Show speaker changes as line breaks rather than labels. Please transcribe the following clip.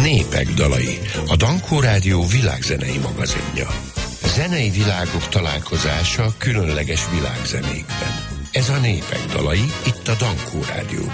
Népek dalai, a Dankó Rádió világzenei magazinja. Zenei világok találkozása különleges világzenékben. Ez a Népek dalai, itt a Dankó Rádióban.